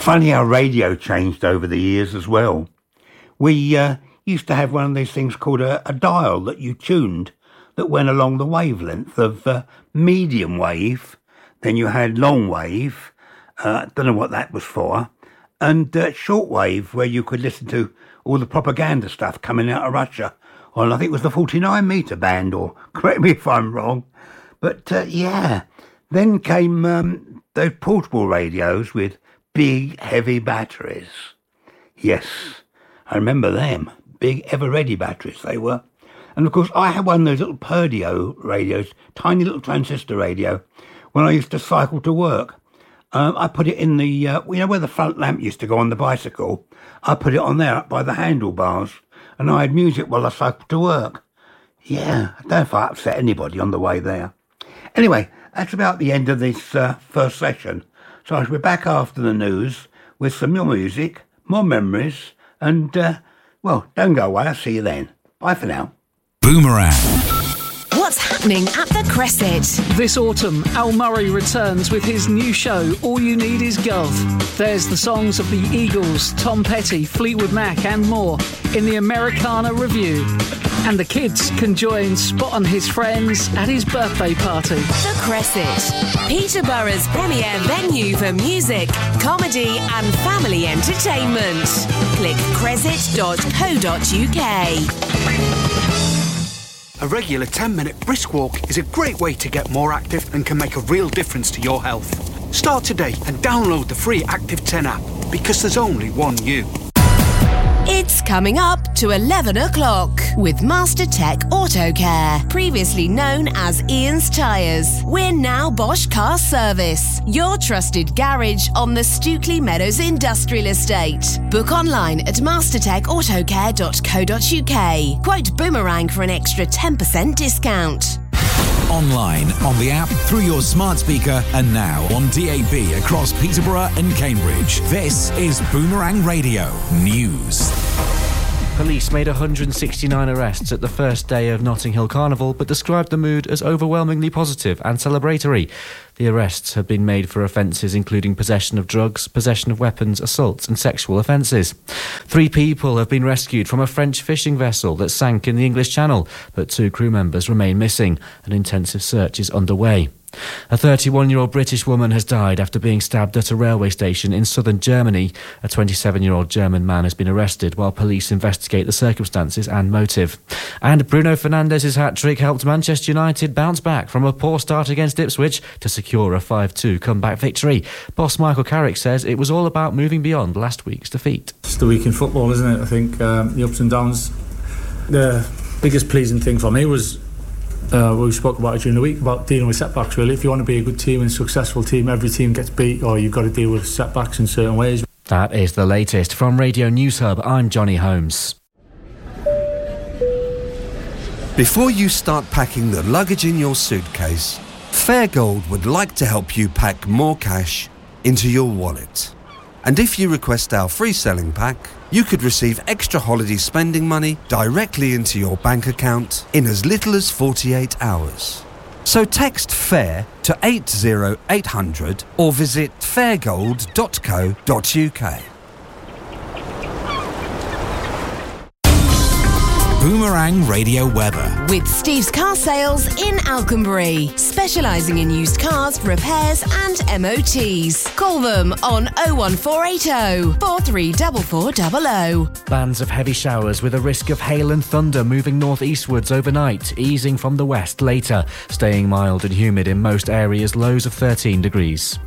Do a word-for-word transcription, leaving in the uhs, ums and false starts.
funny how radio changed over the years as well. We uh, used to have one of these things called a, a dial that you tuned that went along the wavelength of uh, medium wave. Then you had long wave. I uh, don't know what that was for. And uh, short wave, where you could listen to all the propaganda stuff coming out of Russia. On, I think it was the forty-nine metre band, or correct me if I'm wrong. But uh, yeah, then came um, those portable radios with big, heavy batteries. Yes, I remember them. Big, ever-ready batteries they were. And of course, I had one of those little Perdio radios, tiny little transistor radio, when I used to cycle to work. Um, I put it in the, uh, you know where the front lamp used to go on the bicycle? I put it on there up by the handlebars, and I had music while I cycled to work. Yeah, I don't know if I upset anybody on the way there. Anyway, that's about the end of this uh, first session. So I shall be back after the news with some more music, more memories, and, uh, well, don't go away. I'll see you then. Bye for now. Boomerang. What's happening at the Cresset? This autumn, Al Murray returns with his new show, All You Need Is Gov. There's the songs of the Eagles, Tom Petty, Fleetwood Mac and more in the Americana Review. And the kids can join Spot and his friends at his birthday party. The Cresset, Peterborough's premier venue for music, comedy and family entertainment. Click cresset dot co dot uk. A regular ten-minute brisk walk is a great way to get more active and can make a real difference to your health. Start today and download the free Active ten app, because there's only one you. It's coming up to eleven o'clock with Master Tech Auto Care, previously known as Ian's Tyres. We're now Bosch Car Service, your trusted garage on the Stukely Meadows Industrial Estate. Book online at master tech auto care dot co dot uk. Quote Boomerang for an extra ten percent discount. Online, on the app, through your smart speaker, and now on D A B across Peterborough and Cambridge. This is Boomerang Radio News. Police made one hundred sixty-nine arrests at the first day of Notting Hill Carnival, but described the mood as overwhelmingly positive and celebratory. The arrests have been made for offences including possession of drugs, possession of weapons, assaults and sexual offences. Three people have been rescued from a French fishing vessel that sank in the English Channel, but two crew members remain missing. An intensive search is underway. A thirty-one-year-old British woman has died after being stabbed at a railway station in southern Germany. A twenty-seven-year-old German man has been arrested while police investigate the circumstances and motive. And Bruno Fernandes's hat-trick helped Manchester United bounce back from a poor start against Ipswich to secure a five two comeback victory. Boss Michael Carrick says it was all about moving beyond last week's defeat. It's the week in football, isn't it? I think um, the ups and downs. The biggest pleasing thing for me was Uh, we spoke about it during the week, about dealing with setbacks, really. If you want to be a good team and a successful team, every team gets beat, or you've got to deal with setbacks in certain ways. That is the latest. From Radio News Hub, I'm Johnny Holmes. Before you start packing the luggage in your suitcase, Fairgold would like to help you pack more cash into your wallet. And if you request our free selling pack, you could receive extra holiday spending money directly into your bank account in as little as forty-eight hours. So text FAIR to eight zero eight hundred or visit fairgold dot co dot uk. Boomerang Radio weather. With Steve's Car Sales in Alconbury, specialising in used cars, repairs and M O Ts. Call them on oh one four eight oh, four three four four zero zero. Bands of heavy showers with a risk of hail and thunder moving north-eastwards overnight, easing from the west later, staying mild and humid in most areas, lows of thirteen degrees.